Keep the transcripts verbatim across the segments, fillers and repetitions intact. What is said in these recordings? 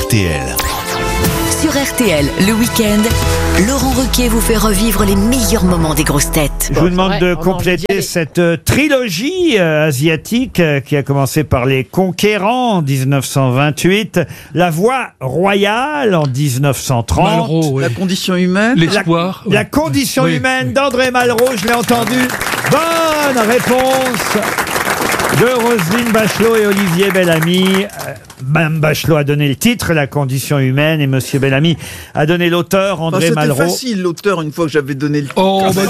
T L. Sur R T L, le week-end, Laurent Ruquier vous fait revivre les meilleurs moments des grosses têtes. Je vous demande Ouais, de on a compléter envie d'y cette euh, trilogie euh, asiatique euh, qui a commencé par les Conquérants en dix-neuf cent vingt-huit, La Voie Royale en dix-neuf cent trente, Malraux, oui. La condition humaine. L'espoir. La Condition Oui. humaine d'André Malraux, je l'ai entendu. Bonne réponse de Roselyne Bachelot et Olivier Bellamy. Euh, Mme Bachelot a donné le titre, La Condition humaine, et Monsieur Bellamy a donné l'auteur, Oh, André c'était Malraux. facile, l'auteur, une fois que j'avais donné le titre. Oh, bah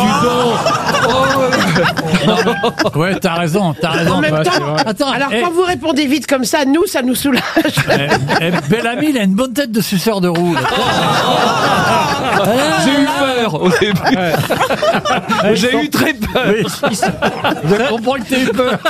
dis donc. Ouais, t'as raison, t'as raison. En même ouais, temps, c'est vrai. Attends, Alors eh, quand vous répondez vite comme ça, nous, ça nous soulage. eh, eh, Bellamy, il a une bonne tête de suceur de roue. là. J'ai eu peur au début. J'ai eu très peur. Oui, il se- Je comprends que t'aies eu peur.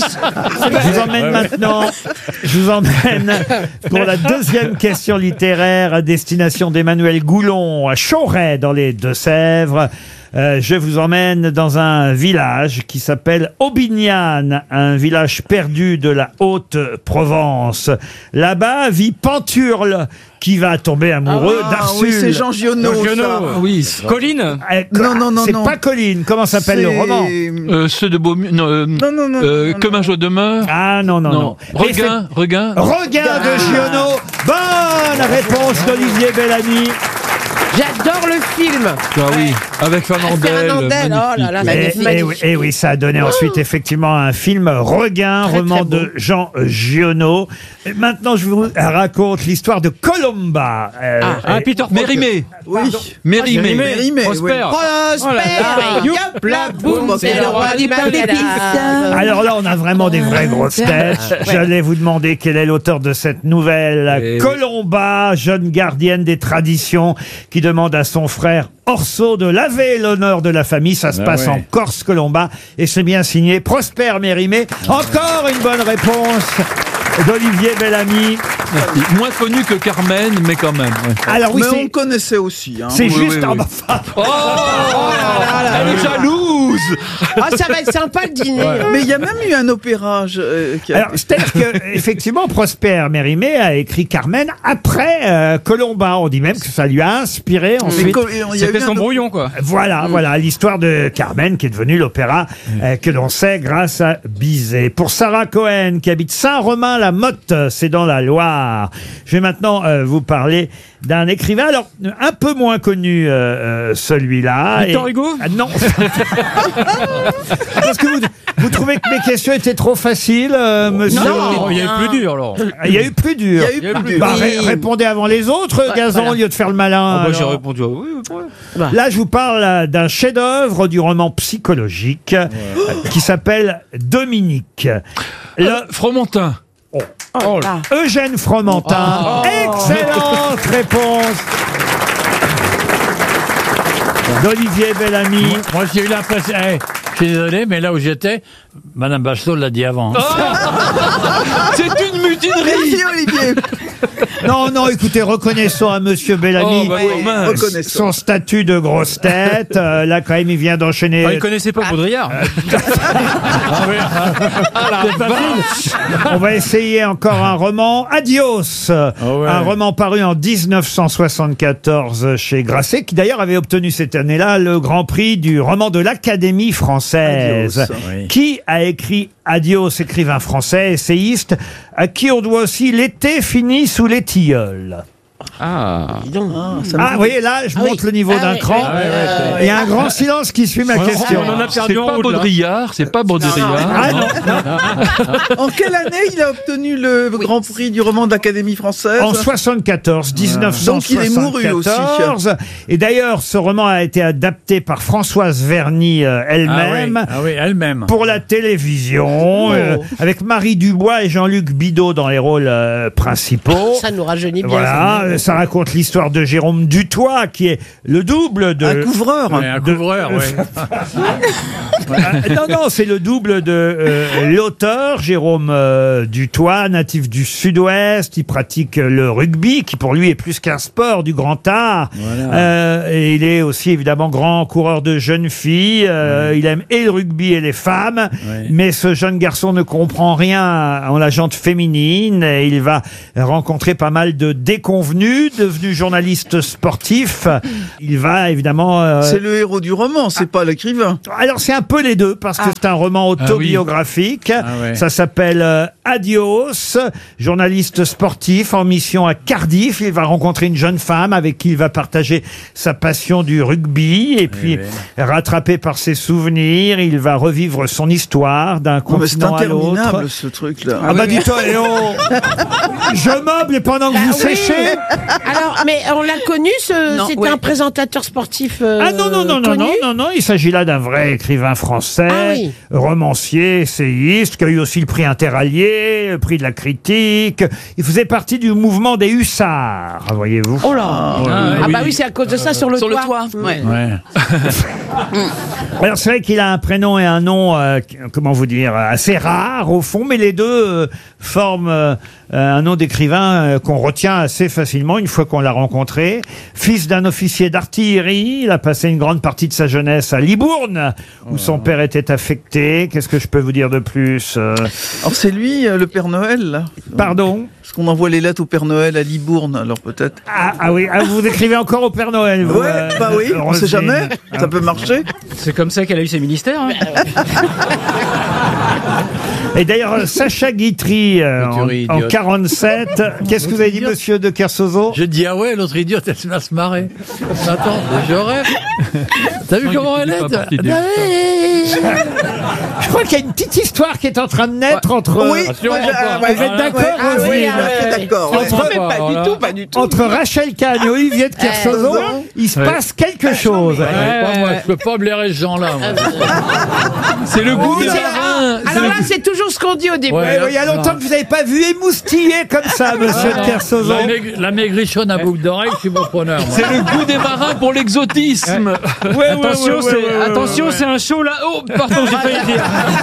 Je vous emmène maintenant, je vous emmène pour la deuxième question littéraire à destination d'Emmanuel Goulon à Chauray dans les Deux-Sèvres. Euh, je vous emmène dans un village qui s'appelle Aubignane, un village perdu de la Haute-Provence. Là-bas vit Panturle, qui va tomber amoureux Ah d'Arsule. oui, c'est Jean Giono, ça. Oui. Colline. Eh, Non, non, non, C'est non. pas Colline. Comment s'appelle le C'est- roman? Euh, ceux de Beaumieu. Non, euh, Non, non, non. euh, non, Comme non. un jour demeure. Ah non, non, non. Non. Mais c'est- Regain. Regain. Regain de Giono. Bonne réponse d'Olivier Bellamy. J'adore le film. Ah oui. Avec Fernandel. Fernandel, oh là là, magnifique. Et, magnifique. et oui, et oui, ça a donné ensuite effectivement un film Regain, Très, roman très beau. de Jean Giono. Et maintenant, je vous raconte l'histoire de Colomba. Euh, Ah, et- Peter Mérimée. Oui. Mérimée. Mérimée, Prosper. Prosper, yop la boum, c'est le roi du Bagdad. Alors là, on a vraiment des vraies grosses têtes. J'allais vous demander quel est l'auteur de cette nouvelle. Eh oui. Colomba, jeune gardienne des traditions, qui demande à son frère Orso de laver l'honneur de la famille. Ça se passe en Corse, Colomba. Et c'est bien signé Prosper Mérimée. Encore une bonne réponse d'Olivier Bellamy. Merci. Moins connu que Carmen, mais quand même. ouais. Alors oui, Mais on c'est... le connaissait aussi. Hein. C'est Oui, juste... oui, ah oui. bah, enfin, Oh, elle est jalouse. Ah, ça va être sympa le dîner. Mais il y a même eu un opéra je- euh, qui a... alors, c'est-à-dire que, effectivement, Prosper Mérimée a écrit Carmen après euh, Colomba. On dit même que ça lui a inspiré Mais ensuite. co- il y a eu C'était un son op- brouillon, quoi. Voilà, voilà, l'histoire de Carmen qui est devenue l'opéra euh, que l'on sait grâce à Bizet. Pour Sarah Cohen qui habite Saint-Romain-la-Motte, c'est dans la Loire. Je vais maintenant euh, vous parler d'un écrivain, alors un peu moins connu euh, euh, celui-là. Victor Et- Hugo Ah, non. Parce que vous, vous trouvez que mes questions étaient trop faciles, euh, monsieur? Non, il y a eu plus dur, alors. Il y a eu plus dur. Il y a eu plus dur. Bah, Oui. ré- répondez avant les autres, Gazan, voilà. au lieu de faire le malin. Moi, j'ai alors. répondu ah oui, oui. Là, je vous parle euh, d'un chef-d'œuvre du roman psychologique euh, qui s'appelle Dominique. Le- Euh, Fromentin. Oh, là. Eugène Fromentin. Excellente réponse d'Olivier Bellamy. Moi, j'ai eu l'impression. eh, je suis désolé, mais là où j'étais, Madame Bachelot l'a dit avant. C'est une mutinerie. Merci Olivier. Non, non, écoutez, reconnaissons à Monsieur Bellamy Oh, bah, Oui, mince. reconnaissons. son statut de grosse tête. Euh, là, quand même, il vient d'enchaîner. Ah, il connaissait pas Baudrillard. Ah oui. C'est facile. On va essayer encore un roman. Adios. ouais. Un roman paru en dix-neuf cent soixante-quatorze chez Grasset, qui d'ailleurs avait obtenu cette année-là le Grand Prix du roman de l'Académie française. Adios. Oui. Qui a écrit Adios, écrivain français, essayiste, à qui on doit aussi L'été fini sous les tilleuls. Dis donc. Ah, ça me Ah, dit- vous voyez, là, je Ah monte oui. le niveau Ah d'un oui, cran. oui, oui, oui, Il y a un grand silence qui suit ma On- question. on en a C'est perdu en pas route, là. Baudrillard, c'est pas Baudrillard. Ah non, En quelle année il a obtenu le Grand Prix du roman de l'Académie française? en soixante-quatorze, dix-neuf cent Donc il est mouru aussi. soixante-quatorze. Et d'ailleurs, ce roman a été adapté par Françoise Verny euh, Ah oui, elle-même. ah oui, elle-même. Pour la télévision, Oh. euh, avec Marie Dubois et Jean-Luc Bidot dans les rôles euh, principaux. Ça nous rajeunit bien. Voilà, ça. euh, ça raconte l'histoire de Jérôme Dutoit, qui est le double de... Un couvreur. Ouais, un de- couvreur, ouais. Euh, non, non, c'est le double de euh, l'auteur, Jérôme euh, Dutoit, natif du Sud-Ouest. Il pratique le rugby, qui pour lui est plus qu'un sport, du grand art. Voilà. Euh, et il est aussi évidemment grand coureur de jeunes filles. Euh, Il aime et le rugby et les femmes. Ouais. Mais ce jeune garçon ne comprend rien en la gente féminine. Et il va rencontrer pas mal de déconvenus. Devenu journaliste sportif, il va évidemment... euh, C'est le héros du roman, c'est pas l'écrivain. alors c'est un peu les deux parce que c'est un roman autobiographique. Ah ouais. Ça s'appelle euh, Adios. Journaliste sportif en mission à Cardiff. Il va rencontrer une jeune femme avec qui il va partager sa passion du rugby et puis rattrapé par ses souvenirs, il va revivre son histoire d'un Non, mais c'est continent à l'autre. interminable ce truc-là. Ah bah dis-toi, Léon, je meuble pendant que vous séchez. Alors, mais on l'a connu, ce- Non, c'était oui. un présentateur sportif euh, Ah non, non, non, non, connu. non, non, non, il s'agit là d'un vrai écrivain français, Ah oui. romancier, essayiste, qui a eu aussi le prix Interallié, le prix de la critique. Il faisait partie du mouvement des Hussards, voyez-vous. Oh là Ah, Ah, oui. bah oui, c'est à cause de ça sur le Sur le toit. toit. Ouais. Ouais. Alors c'est vrai qu'il a un prénom et un nom, euh, qui- comment vous dire, assez rares au fond, mais les deux euh, forment euh, un nom d'écrivain euh, qu'on retient assez facilement une fois qu'on l'a rencontré. Fils d'un officier d'artillerie, il a passé une grande partie de sa jeunesse à Libourne, où son père était affecté. Qu'est-ce que je peux vous dire de plus euh, Alors c'est lui, euh, le Père Noël, là. Pardon Parce qu'on envoie les lettres au Père Noël à Libourne, alors peut-être. ah, ah oui, ah, vous écrivez encore au Père Noël, vous, Ouais, euh, bah oui, on sait Roselyne. jamais, ça peut marcher. C'est comme ça qu'elle a eu ses ministères. Hein. Et d'ailleurs, euh, Sacha Guitry, euh, en, Guitry, en idiote. quarante-sept, qu'est-ce que vous avez dit, monsieur de Kersozo? J'ai dit, ah ouais, l'autre idiote, elle se laisse marrer. Attends, je rêve. T'as vu comment elle est Je crois qu'il y a une petite histoire qui est en train de naître entre, Oui, Attention, moi, je- pas. ah, ouais, Vous êtes ouais, d'accord, ouais, ah, oui, Roselyne ah, je suis d'accord. ouais. Entre- mais pas du tout, pas du tout. entre Rachel Kahn et Olivier de Kersozo, Euh, il se ouais. passe quelque chose. Ouais, pas moi, je peux pas blairer ce genre-là. moi. C'est le goût C'est- de ah, alors là, c'est toujours ce qu'on dit au début. Ouais. Ouais, il y a longtemps que vous n'avez pas vu émoustiller comme ça, monsieur de Kersozo. La, maigri- la maigrichonne à boucle d'oreille, je suis bon preneur. moi. C'est le goût des marins pour l'exotisme. Ouais, ouais, Attention, ouais, c'est ouais, ouais, attention, ouais. c'est un show là. Oh, pardon, j'ai failli le dire.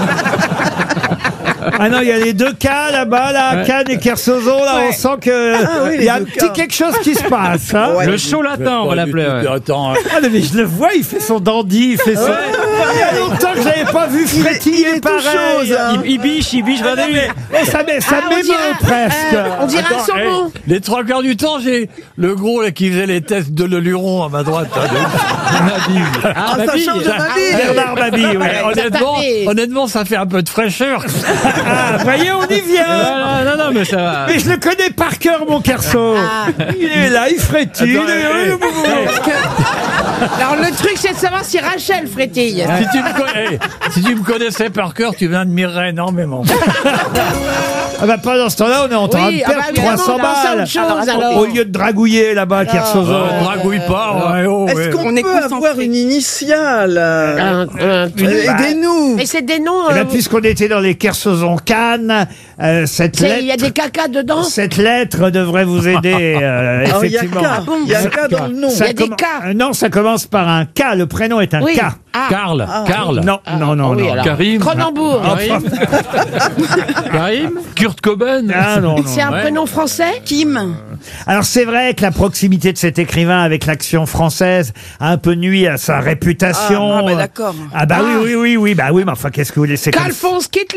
Ah non, il y a les deux cas là-bas, là, Kahn et Kersozo, là, on sent que oui, il y a les un deux petit cas. quelque chose qui se passe. Hein. Ouais. Le show latin, on va Pas du l'appeler. tout. ouais. Attends, hein. Ah, mais je le vois, il fait son dandy, il fait son... Il y a longtemps que je n'avais pas vu frétiller il est tout pareil. chose, hein. Il, il biche, il biche, Ah, non, regardez. mais- oh, ça m'é- ça Ah, on m'émeut dirait- presque. euh, on dirait un Attends, saumon. hey, les trois quarts du temps, j'ai le gros là, qui faisait les tests de l'Oluron à ma droite. là, de- Ah, ça change de ma vie. Bernard Mabille, oui. Ouais, honnêtement, tapé. honnêtement, ça fait un peu de fraîcheur. Ah, voyez, on y vient. Non, non, non, mais ça va. Mais je le connais par cœur, mon garçon. Il est là, il frétille. Attends, hey, Alors le truc, c'est de savoir si Rachel frétille. si, tu me connais- si tu me connaissais par cœur, tu m'admirerais énormément. Ah bah pendant ce temps-là, on est en train Oui, de ah perdre bah oui, trois cents alors, on pense à balles. autre chose, alors. Au lieu de dragouiller là-bas, Kersozo. Euh, dragouille pas, ouais, oh, Est-ce ouais. qu'on On est peut concentré. avoir une initiale euh, Un- un- Aidez-nous. Et c'est des noms. Eh ben, euh, puisqu'on était dans les Kersozon Cannes, euh, cette c'est- il y a lettre, des cacas dedans. cette lettre devrait vous aider, euh, Alors, il y a effectivement. K. Il y a un K dans le nom. Ça Il y a des commen- K. euh, Non, ça commence par un K. Le prénom est un Oui. K. Ah. Karl, Karl. Non, non, non, Ah oui, non. alors. Karim, Cronenbourg. Karim, Karim, Kurt Cobain. Ah, non, non. C'est un Ouais. prénom français. Kim. Alors c'est vrai que la proximité de cet écrivain avec l'action française a un peu nuit à sa réputation. Ah, ah, bah, d'accord. Ah bah oui, oui, oui, oui, bah oui, mais enfin qu'est-ce que vous laissez comme Qu'Alphonse Kittler.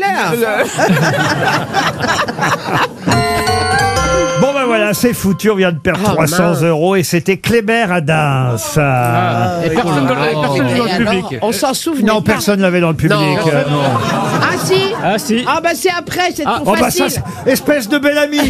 Bon ben voilà, c'est foutu, on vient de perdre Ah, trois cents mince. euros et c'était Kléber Adams. Ah. Et personne dans le, personne Et dans le alors, public. on s'en souvient. Non, personne l'avait dans le public. Non. euh, non. Ah si. Ah si. Ah bah c'est après, c'est trop Oh bah ça, facile. c'est- espèce de bel ami. Il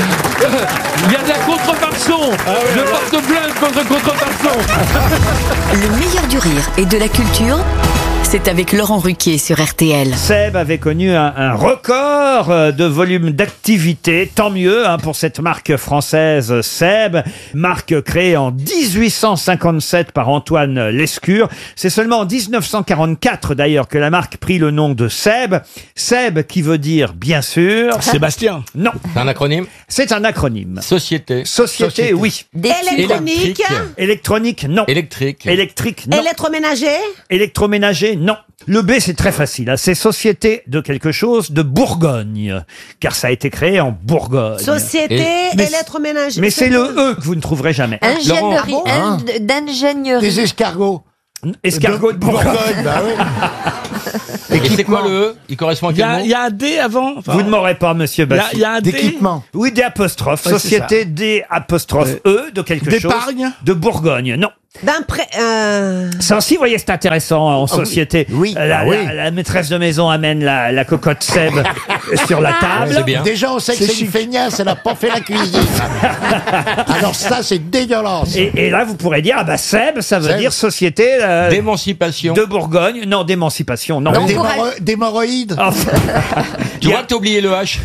y a de la contrefaçon. Je porte plainte contre contrefaçon. Le meilleur du rire et de la culture, c'est avec Laurent Ruquier sur R T L. Seb avait connu un, un record euh, de volume d'activité. Tant mieux hein, pour cette marque française Seb, marque créée en dix-huit cent cinquante-sept par Antoine Lescure. C'est seulement en dix-neuf cent quarante-quatre d'ailleurs que la marque prit le nom de Seb. Seb qui veut dire bien sûr. Sébastien. Non, C'est un acronyme. c'est un acronyme. Société. Société, Société. oui. Électronique, Électronique, non. Électrique. Électrique, non. électroménager, Électroménager, non. Le B, c'est très facile. Hein. C'est société de quelque chose de Bourgogne. Car ça a été créé en Bourgogne. société, Et- mais- électroménager. Mais c'est le E que vous ne trouverez jamais. Ingénierie, Ah bon in- d'ingénierie. Des escargots. Escargot de Bourgogne. bah oui. Et c'est quoi le E? Il correspond à Il y, quel a, mot? il y a un D avant. Enfin, Vous ne m'aurez pas, monsieur il y a- Baffy. il y a un D. D'équipement. Oui, des apostrophes. Ouais, c'est Société D apostrophe E de quelque chose. D'épargne. De Bourgogne. Non. D'un prêt. Euh... Ça aussi, vous voyez, c'est intéressant en société. Oui. Euh, La, Ah oui. la- la maîtresse de maison amène la, la cocotte Seb sur la table. C'est bien. Déjà, on sait que c'est une feignasse, elle n'a pas fait la cuisine. Alors ça, c'est dégueulasse. Et, et là, vous pourrez dire, ah bah Seb, ça veut Seb. dire société euh, D'émancipation. de Bourgogne. Non, d'émancipation, non. Donc, Des courage. moro- D'hémorroïdes. Ah, Tu vois que t'as oublié le H.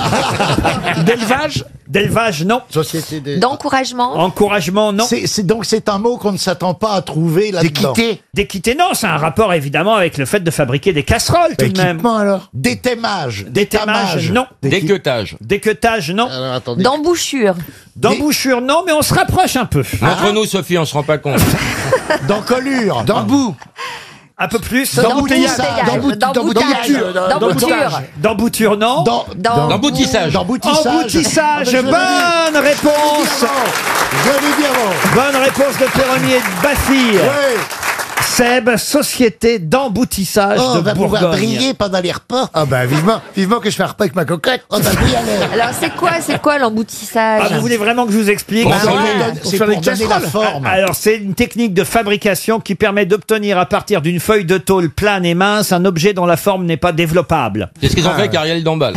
D'élevage. D'élevage, non. Société des... D'encouragement. Encouragement, non. C'est, c'est- donc c'est un mot qu'on ne s'attend pas à trouver là-dedans. D'équité. D'équité, non. C'est un rapport évidemment avec le fait de fabriquer des casseroles tout de même. Équipement alors. D'étémage. D'étamage, non. D'équeutage. D'équeutage, non. Alors attendez. D'embouchure. D'embouchure, non, mais on se rapproche un peu. Entre nous, Sophie, on se rend pas compte. D'encolure. D'embout. Un peu plus. D'embouteillage. D'embouteillage. D'embouteillage. D'embouteillage. D'embouture. D'embouture, non. D'en- D'em- D'emboutissage. D'emboutissage. Emboutissage, Ah, ben, je l'avais dit. bonne réponse. Je l'avais dit avant. Bonne réponse de Péronier de Baffy. Ouais. Seb, société d'emboutissage Oh, on de va pouvoir Bourgogne. briller pendant les repas. Ah bah vivement, vivement que je fais un repas avec ma coquette. Oh bah oui, allez. Alors c'est quoi, c'est quoi l'emboutissage? Ah, vous voulez vraiment que je vous explique? Bah, C'est ouais. pour donner- Pour c'est faire pour des donner la casseroles. forme. Alors, c'est une technique de fabrication qui permet d'obtenir à partir d'une feuille de tôle plane et mince un objet dont la forme n'est pas développable. C'est ce qu'ils ont fait avec Ariel Dombal.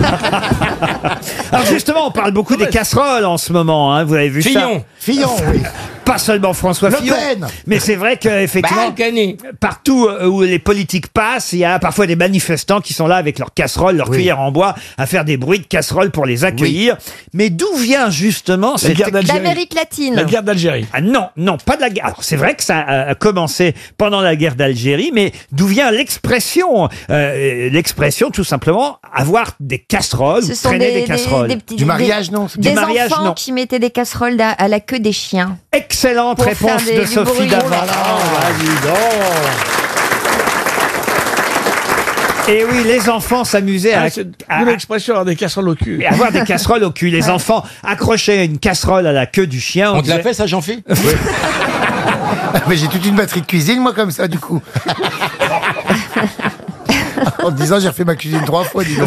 Alors justement, on parle beaucoup des casseroles en ce moment, hein, vous avez vu Fillon. Fillon, oui. ça? Pas seulement François Le Fillon, Pen. mais c'est vrai qu'effectivement, Balkany. partout euh, où les politiques passent, il y a parfois des manifestants qui sont là avec leurs casseroles, leurs Oui. cuillères en bois, à faire des bruits de casseroles pour les accueillir. Mais d'où vient justement La cette... guerre d'Algérie. D'Amérique latine. La guerre d'Algérie. Ah non, non, pas de la guerre. Alors c'est vrai que ça a commencé pendant la guerre d'Algérie, mais d'où vient l'expression euh, L'expression, tout simplement, avoir des casseroles, Ce ou sont traîner des, des, casseroles. des petits- Du des- mariage, non, c'est Des du mariage, enfants non. qui mettaient des casseroles da- à la queue des chiens. Excellente Pour réponse faire des- de du Sophie bruit. Davant. Oh là Et oui, les enfants s'amusaient à, Ah, c'est à- une expression, avoir des casseroles au cul. à avoir des casseroles au cul. Les enfants accrochaient une casserole à la queue du chien. On te l'a disait- fait, ça, Jean-Philippe? Mais j'ai toute une batterie de cuisine, moi, comme ça, du coup. En disant, j'ai refait ma cuisine trois fois, dis donc.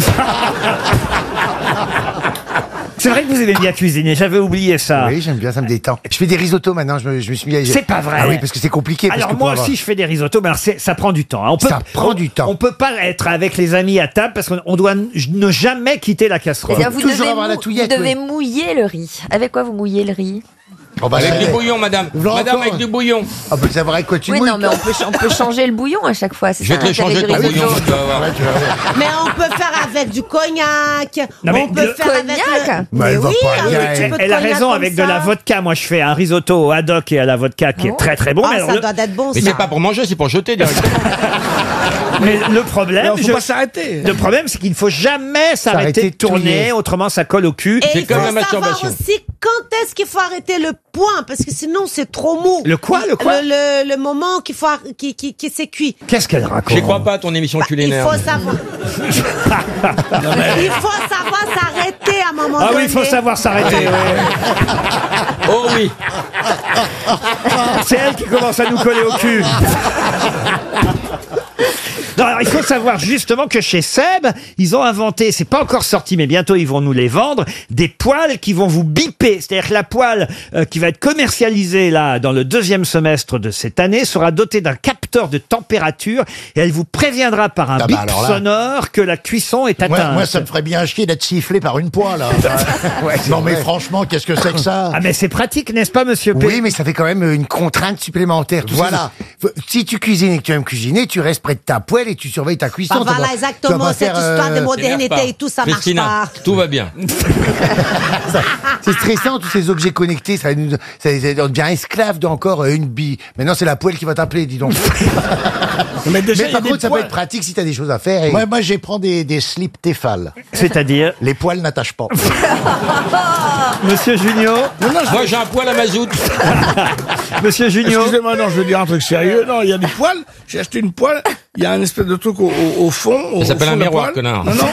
C'est vrai que vous aimez bien cuisiner, j'avais oublié ça. Oui, j'aime bien, ça me détend. Je fais des risottos maintenant, je me, je me suis mis à... C'est pas vrai. Ah oui, parce que c'est compliqué. parce Alors que pour moi avoir- aussi je fais des risottos, mais alors c'est- ça prend du temps. hein. On peut, Ça prend on- du temps. On peut pas être avec les amis à table parce qu'on on doit n- ne jamais quitter la casserole. C'est-à-dire, vous toujours devez, avoir la mou- touillette, vous devez oui. mouiller le riz. Avec quoi vous mouillez le riz? Oh, bah, Avec ça- du bouillon, madame. Voilà Madame, encore. avec du bouillon. Ah, bah, savoir avec quoi tu Oui, mouilles, non, mais toi. on peut, ch- on peut changer le bouillon à chaque fois. c'est Je vais ça, te le l'intérêt changer du ton risotto. bouillon, tu vas voir. Ouais, tu vas voir. Mais on peut faire avec du cognac. Non, mais on peut le- faire avec Cognac le... Bah, Mais elle va oui, pas avec bien, un petit elle- peu de Elle a cognac raison, comme avec ça. de la vodka. Moi, je fais un risotto au haddock et à la vodka qui est Oh. très très bon. Ah, mais, alors, ça le, doit être bon, Mais ça. c'est pas pour manger, c'est pour jeter directement. mais le problème, Alors, faut je- pas s'arrêter. le problème, c'est qu'il ne faut jamais s'arrêter S'arrêter de tourner, de touiller. autrement ça colle au cul. Et C'est il comme faut la savoir masturbation. aussi quand est-ce qu'il faut arrêter le point, parce que sinon c'est trop mou. Le quoi, le quoi le, le, le moment qu'il faut ar- qui, qui, qui s'est cuit. Qu'est-ce qu'elle raconte? J'y crois pas à ton émission Bah, il culinaire. faut savoir. Il faut savoir s'arrêter à un moment Ah donné. oui, il faut savoir s'arrêter. ouais. Oh oui. C'est elle qui commence à nous coller au cul. Non, alors il faut savoir justement que chez Seb, ils ont inventé, c'est pas encore sorti, mais bientôt ils vont nous les vendre, des poêles qui vont vous biper. C'est-à-dire que la poêle euh, qui va être commercialisée là dans le deuxième semestre de cette année sera dotée d'un capteur capteur de température et elle vous préviendra par un Ah bah bip alors là. sonore que la cuisson est Moi, atteinte. moi, ça me ferait bien chier d'être sifflé par une poêle. là. non, mais franchement, qu'est-ce que c'est que ça? Ah mais c'est pratique, n'est-ce pas, monsieur P? Oui, mais ça fait quand même une contrainte supplémentaire. Tout Voilà. ça, faut- si tu cuisines et que tu aimes cuisiner, tu restes près de ta poêle et tu surveilles ta cuisson. Bah Tu vas- voilà, tu vas exactement, pas cette faire, histoire de euh, modernité et tout, ça marche Christina, pas. tout va bien. C'est stressant, tous ces objets connectés. Ça nous, ça, ça- on devient esclave d'encore euh, une bille. Maintenant, c'est la poêle qui va t'appeler, dis donc. Mais déjà, mais il y a par des contre, ça peut poils. être pratique si t'as des choses à faire. Et Moi, moi, j'ai prends des, des slips Tefal. C'est-à-dire, Les poils n'attachent pas. monsieur Junio, Moi, j'ai un poil à mazout. monsieur Junio, Excusez-moi, non, je veux dire un truc sérieux. Non, il y a des poils. J'ai acheté une poêle. Il y a un espèce de truc au, au, au fond. Au, Ça s'appelle au fond un de la miroir, poêle. connard. Non, non.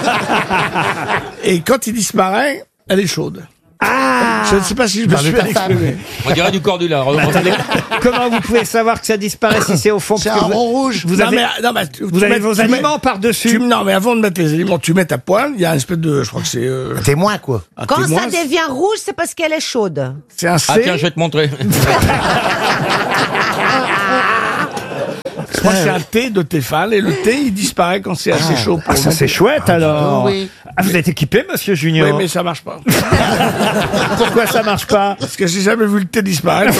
Et quand il disparaît, elle est chaude. Ah Je ne sais pas si je me Parle de suis ta bien femme. exprimé. On dirait du cordula. attendez, comment vous pouvez savoir que ça disparaît si c'est au fond? C'est parce un que vous- rond rouge. Vous Non, avez, mais, non, mais tu- vous tu avez mets- vos tu mets- aliments par-dessus. tu- Non, mais avant de mettre les aliments, tu mets ta poêle. Il y a un espèce de, je crois que c'est. Euh, témoin, quoi. un Quand témoin. ça devient rouge, c'est parce qu'elle est chaude. C'est un Ah C. tiens, je vais te montrer. Je crois que c'est un thé de Tefal et le thé il disparaît quand c'est assez chaud. Pour Ah, ça c'est chouette alors. oui. Ah, vous êtes équipé, monsieur Junio? Oui, mais ça marche pas. Pourquoi ça marche pas? Parce que j'ai jamais vu le thé disparaître.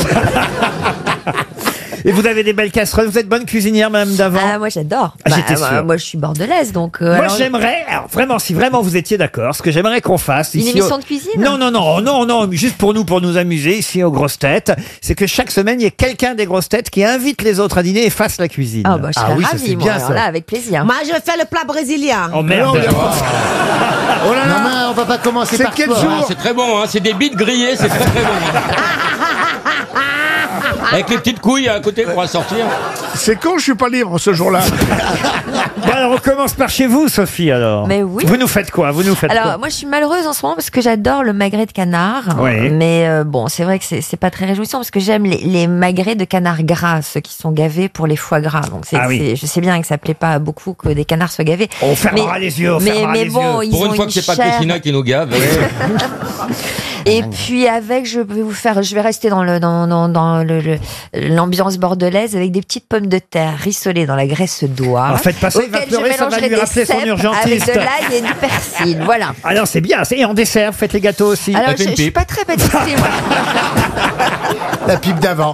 Et vous avez des belles casseroles. Vous êtes bonne cuisinière, madame Davant? Ah, moi j'adore. Ah, j'étais moi, sûr. moi, je suis bordelaise, donc. euh, Moi, alors, j'aimerais, alors, vraiment, si vraiment vous étiez d'accord, ce que j'aimerais qu'on fasse Une ici émission au- de cuisine Non, non, non, non, non, juste pour nous, pour nous amuser ici aux grosses têtes, c'est que chaque semaine il y ait quelqu'un des grosses têtes qui invite les autres à dîner et fasse la cuisine. Ah, bah, je Ah serais oui, ça, ravie, c'est moi. bien, Alors ça. là, avec plaisir. Moi, je vais faire le plat brésilien. Oh merde. Oh là là, non, mais on va pas commencer C'est par quel toi. jour Ah, c'est très bon, hein. C'est des bites grillées, c'est très très bon. hein. Avec les petites couilles à côté pour assortir. C'est con, je suis pas libre ce jour-là. Bon, alors on commence par chez vous, Sophie, alors. Mais oui. Vous nous faites quoi? Vous nous faites Alors, quoi? moi, je suis malheureuse en ce moment parce que j'adore le magret de canard. Oui. Mais euh, bon, c'est vrai que c'est c'est pas très réjouissant parce que j'aime les, les magrets de canard gras, ceux qui sont gavés pour les foies gras. Donc, c'est, Ah oui. c'est- je sais bien que ça plaît pas beaucoup que des canards soient gavés. On fermera Mais- les yeux, on mais, fermera mais les bon, yeux. ils Pour ont une fois que c'est pas chair. Christina qui nous gave. Et puis avec, je vais vous faire, je vais rester dans le dans dans, dans le, le- l'ambiance bordelaise avec des petites pommes de terre rissolées dans la graisse d'oie. En fait, passer, il va auxquelles je pleurer, ça va mélangerai lui des rappeler son cèpes urgentiste. avec de l'ail et du persil. Voilà. Alors c'est bien, c'est- et en dessert, vous faites les gâteaux aussi. Alors, fait je, une je suis pipe. pas très pâtisserie, moi. La pipe d'avant.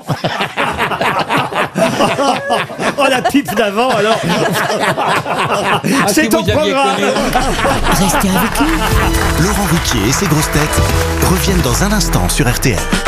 Oh, la pipe d'avant, alors. Ah, C'est si ton vous aviez programme. connu. Restez avec nous. Laurent Ruquier et ses grosses têtes reviennent dans un instant sur R T L.